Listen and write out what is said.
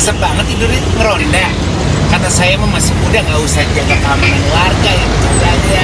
bisa banget tidurnya ngeronda. Kata saya mah masih muda, nggak usah jaga keamanan warga yang